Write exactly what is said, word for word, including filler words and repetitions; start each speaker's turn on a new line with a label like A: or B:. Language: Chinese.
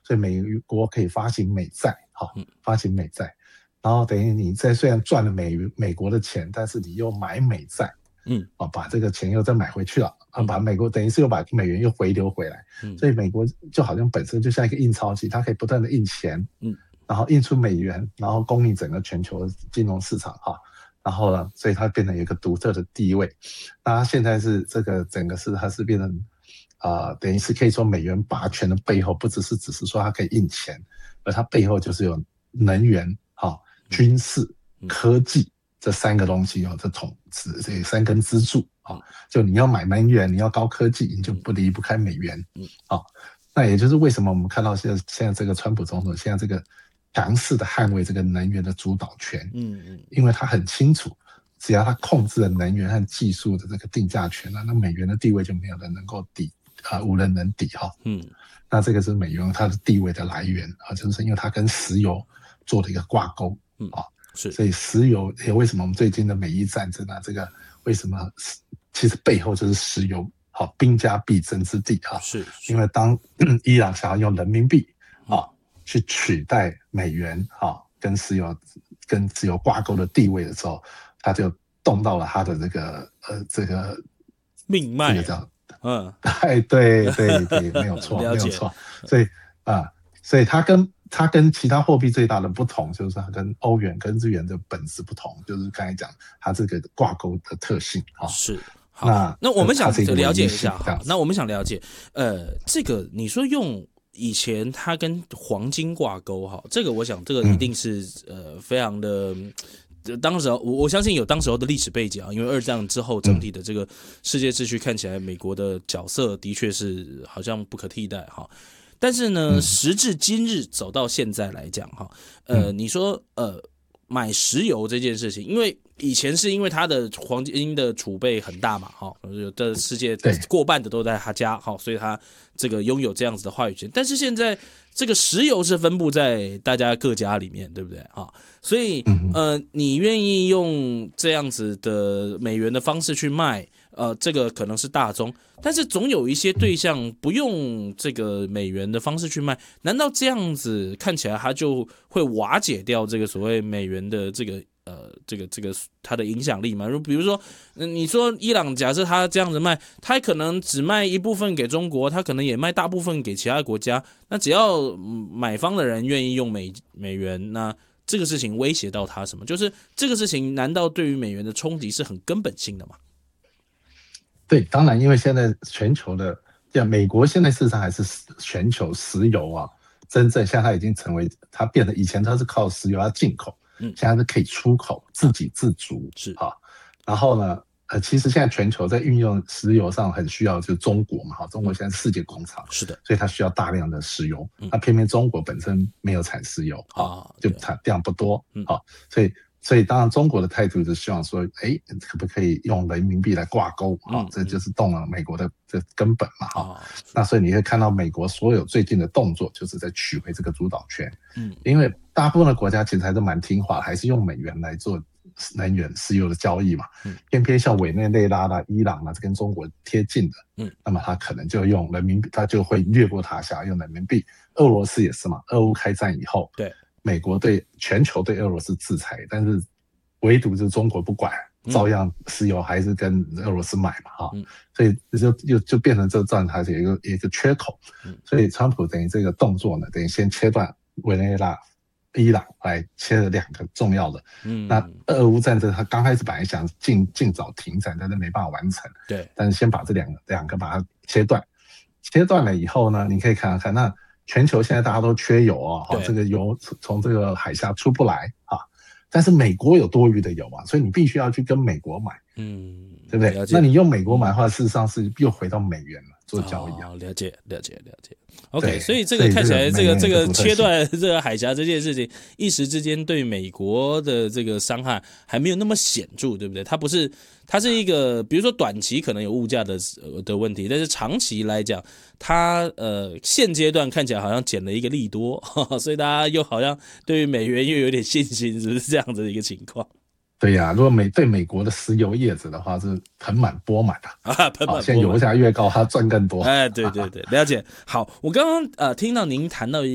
A: 所以美国可以发行美债，哈，发行美债，然后等于你在虽然赚了美美国的钱，但是你又买美债，
B: 嗯，
A: 啊，把这个钱又再买回去了，啊，把美国等于是又把美元又回流回来，
B: 嗯，
A: 所以美国就好像本身就像一个印钞机，它可以不断的印钱，
B: 嗯，
A: 然后印出美元，然后供应整个全球的金融市场，哈。然后呢，所以它变成一个独特的地位。那它现在是这个整个是它是变成，呃，等于是可以说美元霸权的背后，不只是只是说它可以印钱，而它背后就是有能源、哈、哦、军事、科技这三个东西哦，这统治这三根支柱啊、哦。就你要买能源，你要高科技，你就不离不开美元。啊、哦，那也就是为什么我们看到现在现在这个川普总统现在这个。强势的捍卫这个能源的主导权，嗯嗯，因为他很清楚，只要他控制了能源和技术的这个定价权了，那美元的地位就没有人能够抵啊、呃，无人能抵哈。嗯，那这个是美元它的地位的来源啊，就是因为它跟石油做了一个挂钩，嗯啊，是，所以石油也为什么我们最近的美伊战争啊，这个为什么其实背后就是石油，好，兵家必争之地啊，是，因为当伊朗想要用人民币啊。去取代美元啊，跟石油跟石油挂钩的地位的时候，他就动到了他的这个呃这个
B: 命脉，
A: 这个叫
B: 嗯，
A: 哎对对对，没有错没有错，所以啊、呃，所以他跟他跟其他货币最大的不同，就是它跟欧元跟日元的本质不同，就是刚才讲它这个挂钩的特性啊，
B: 是。好，那那我们想了解一下哈，那我们想了解，呃，这个你说用。以前它跟黄金挂钩哈，这个我想这个一定是、嗯、呃非常的，当时我我相信有当时候的历史背景啊，因为二战之后整体的这个世界秩序看起来美国的角色的确是好像不可替代哈，但是呢、嗯、时至今日走到现在来讲哈，呃你说呃买石油这件事情，因为以前是因为他的黄金的储备很大嘛，哈，这世界过半的都在他家，哈，所以他这个拥有这样子的话语权。但是现在这个石油是分布在大家各家里面，对不对啊？所以呃，你愿意用这样子的美元的方式去卖，呃，这个可能是大宗，但是总有一些对象不用这个美元的方式去卖，难道这样子看起来它就会瓦解掉这个所谓美元的这个？呃，这个这个它的影响力嘛，比如说，你说伊朗假设他这样子卖，他可能只卖一部分给中国，他可能也卖大部分给其他国家。那只要买方的人愿意用美美元，那这个事情威胁到他什么？就是这个事情，难道对于美元的冲击是很根本性的吗？
A: 对，当然，因为现在全球的，像美国现在事实上还是全球石油啊，真正像它已经成为它变得以前它是靠石油要进口。嗯，现在是可以出口，自给自足是啊。然后呢，呃，其实现在全球在运用石油上很需要，就是中国嘛，哈，中国现在世界工厂，是的，所以它需要大量的石油。那、嗯、偏偏中国本身没有产石油啊，就产量不多，嗯，好，所以所以当然中国的态度是希望说，哎，可不可以用人民币来挂钩啊？嗯、这就是动了美国的这根本嘛，哈、哦。那所以你会看到美国所有最近的动作，就是在取回这个主导权，嗯，因为。大部分的国家其实还是蛮听话，还是用美元来做能源、石油的交易嘛。嗯，偏偏像委内瑞拉啦、伊朗啦，是跟中国贴近的，嗯，那么他可能就用人民币，他就会越过他，想要用人民币。俄罗斯也是嘛，俄乌开战以后，对，美国对全球对俄罗斯制裁，但是唯独是中国不管，照样石油还是跟俄罗斯买嘛，哈、嗯，所以就就就变成这战它是有一个一个缺口，嗯，所以川普等于这个动作呢，等于先切断委内瑞拉。伊朗来切了两个重要的，嗯，那俄乌战争他刚开始本来想尽尽早停战，但是没办法完成，对，但是先把这两个两个把它切断，切断了以后呢，你可以看看，那全球现在大家都缺油哦，哈，这个油从这个海峡出不来啊，但是美国有多余的油啊，所以你必须要去跟美国买，嗯，对不对？那你用美国买的话，事实上是又回到美元了。做交易啊，
B: 哦，了解了解了解 ，OK， 所以这个看起来这个这个切断这个海峡这件事情，一时之间对美国的这个伤害还没有那么显著，对不对？它不是，它是一个，比如说短期可能有物价的的问题，但是长期来讲，它呃现阶段看起来好像减了一个利多，呵呵，所以大家又好像对于美元又有点信心，是不是这样子的一个情况？
A: 对呀、啊，如果美对美国的石油业者的话是盆满钵满的
B: 啊，盆满钵满，
A: 现在油价越高，它赚更多。
B: 哎，对对对，了解。好，我刚刚呃听到您谈到一